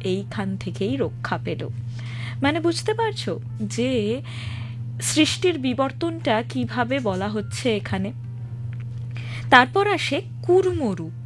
এইখান থেকেই রক্ষা পেল। মানে বুঝতে পারছো যে সৃষ্টির বিবর্তনটা কিভাবে বলা হচ্ছে এখানে। তারপর আসে কুর্মরূপ।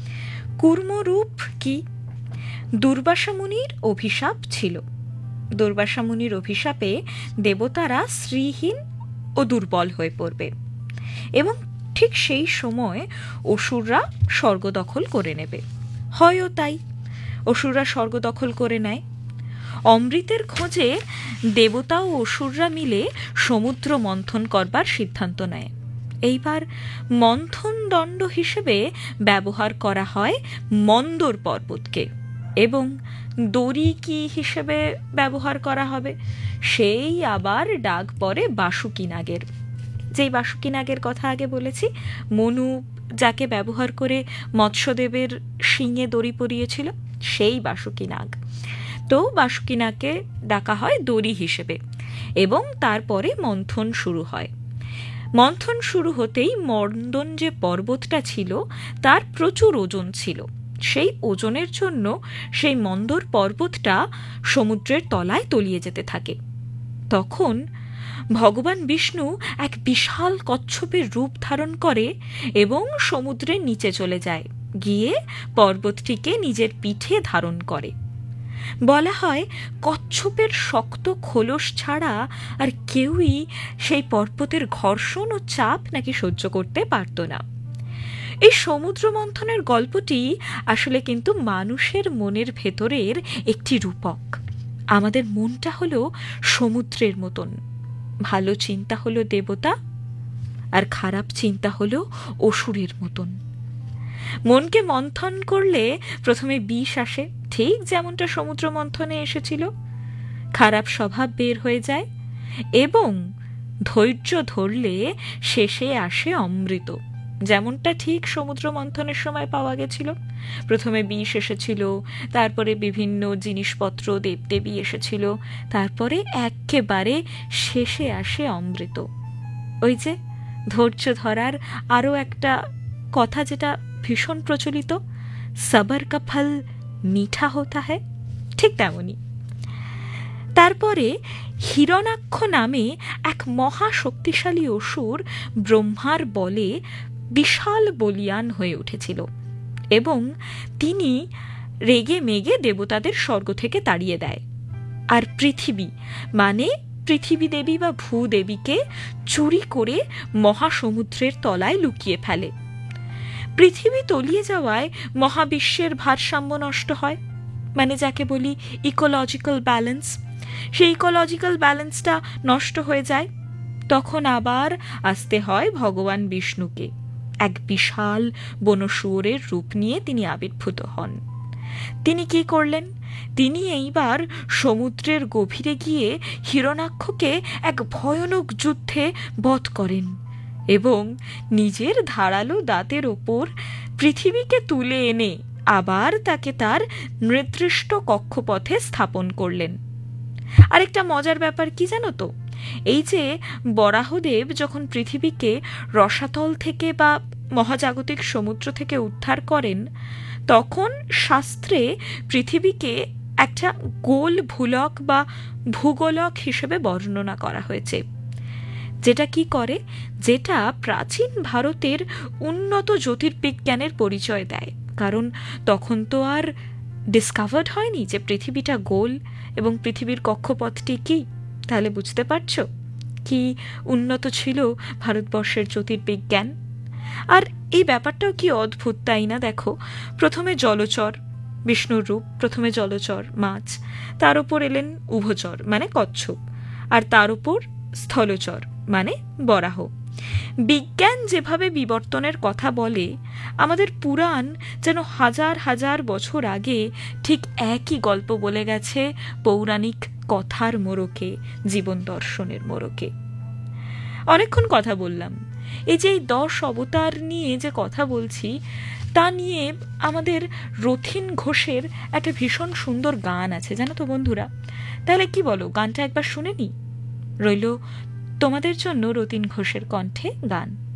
কুর্মরূপ কি? দুর্বাসা মুনির অভিশাপ ছিল। দুর্বাসা মুনির অভিশাপে দেবতারা শ্রীহীন ও দুর্বল হয়ে পড়বে, এবং ঠিক সেই সময় অসুররা স্বর্গ দখল করে নেবে। হয়ও তাই, অসুররা স্বর্গ দখল করে নেয়। অমৃতের খোঁজে দেবতা ও অসুররা মিলে সমুদ্র মন্থন করবার সিদ্ধান্ত নেয়। এইবার মন্থন দণ্ড হিসেবে ব্যবহার করা হয় মন্দর পর্বতকে, এবং দড়ি কি হিসেবে ব্যবহার করা হবে সেই আবার ডাক পড়ে বাসুকী নাগের। যেই বাসুকী নাগের কথা আগে বলেছি, মনু যাকে ব্যবহার করে মৎস্যদেবের শিঙে দড়ি পরিয়েছিল, সেই বাসুকী নাগ। তো বাসুকী নাগকে ডাকা হয় দড়ি হিসেবে, এবং তারপরে মন্থন শুরু হয়। মন্থন শুরু হতেই মন্দন যে পর্বতটা ছিল তার প্রচুর ওজন ছিল। সেই ওজনের জন্য সেই মন্দর পর্বতটা সমুদ্রের তলায় তলিয়ে যেতে থাকে। তখন ভগবান বিষ্ণু এক বিশাল কচ্ছপের রূপ ধারণ করে এবং সমুদ্রের নিচে চলে যায়, গিয়ে পর্বতটিকে নিজের পিঠে ধারণ করে। বলা হয় কচ্ছপের শক্ত খোলস ছাড়া আর কেউই সেই পর্বতের ঘর্ষণ ও চাপ নাকি সহ্য করতে পারত না। এই সমুদ্র মন্থনের গল্পটি আসলে কিন্তু মানুষের মনের ভেতরের একটি রূপক। আমাদের মনটা হলো সমুদ্রের মতন। ভালো চিন্তা হলো দেবতা, আর খারাপ চিন্তা হলো অসুরের মতন। মনকে মন্থন করলে প্রথমে বিষ আসে, ঠিক যেমনটা সমুদ্র মন্থনে এসেছিল। খারাপ স্বভাব বের হয়ে যায়, এবং ধৈর্য ধরলে শেষে আসে অমৃত, যেমনটা ঠিক সমুদ্র মন্থনের সময় পাওয়া গেছিল। প্রথমে বিষ এসেছিল, তারপরে বিভিন্ন জিনিসপত্র দেবদেবী এসেছিল, তারপরে একেবারে শেষে আসে অমৃত। ওই যে ধৈর্য ধরার আরও একটা কথা যেটা ভীষণ প্রচলিত, সবর কা ফল মিঠা হতা হ্যায়, ঠিক তেমনই। তারপরে হিরণাক্ষ নামে এক মহাশক্তিশালী অসুর ব্রহ্মার বলে বিশাল বলিয়ান হয়ে উঠেছিল, এবং তিনি রেগে মেগে দেবতাদের স্বর্গ থেকে তাড়িয়ে দেয়। আর পৃথিবী মানে পৃথিবী দেবী বা ভূদেবীকে চুরি করে মহাসমুদ্রের তলায় লুকিয়ে ফেলে। পৃথিবী তলিয়ে যাওয়ায় মহাবিশ্বের ভারসাম্য নষ্ট হয়, মানে যাকে বলি ইকোলজিক্যাল ব্যালেন্স। সেই ইকোলজিক্যাল ব্যালেন্সটা নষ্ট হয়ে যায়। তখন আবার আসতে হয় ভগবান বিষ্ণুকে। এক বিশাল বনশুয়োরের রূপ নিয়ে তিনি আবির্ভূত হন। তিনি কি করলেন? তিনি এইবার সমুদ্রের গভীরে গিয়ে হিরণাক্ষকে এক ভয়ানক যুদ্ধে বধ করেন, এবং নিজের ধারালো দাঁতের ওপর পৃথিবীকে তুলে এনে আবার তাকে তার নির্দিষ্ট কক্ষপথে স্থাপন করলেন। আরেকটা মজার ব্যাপার কি জানো তো, এই যে বরাহদেব যখন পৃথিবীকে রসাতল থেকে বা মহাজাগতিক সমুদ্র থেকে উদ্ধার করেন, তখন শাস্ত্রে পৃথিবীকে একটা গোল ভূলক বা ভূগোলক হিসেবে বর্ণনা করা হয়েছে। যেটা কি করে, যেটা প্রাচীন ভারতের উন্নত জ্যোতির্বিজ্ঞানের পরিচয় দেয়। কারণ তখন তো আর ডিসকভার্ড হয়নি যে পৃথিবীটা গোল এবং পৃথিবীর কক্ষপথটি কি। তাহলে বুঝতে পারছো কি উন্নত ছিল ভারতবর্ষের জ্যোতির্বিজ্ঞান। আর এই ব্যাপারটাও কি অদ্ভুত, তাই না? দেখো, প্রথমে জলচর বিষ্ণুর রূপ, প্রথমে জলচর মাছ, তার উপর এলেন উভচর মানে কচ্ছপ, আর তার উপর স্থলচর মানে বরাহ। বিজ্ঞান যেভাবে বিবর্তনের কথা বলে, আমাদের পুরাণ যেন হাজার হাজার বছর আগে ঠিক একই গল্প বলে গেছে পৌরাণিক কথার মোড়কে, জীবন দর্শনের মোড়কে। অনেকক্ষণ কথা বললাম। এই যে 10 অবতার নিয়ে যে কথা বলছি, তা নিয়ে আমাদের রথীন ঘোষের একটা ভীষণ সুন্দর গান আছে, জানো তো বন্ধুরা? তাহলে কি বলো, গানটা একবার শুনে নি? রইল তোমাদের জন্য রথীন ঘোষের কণ্ঠে গান।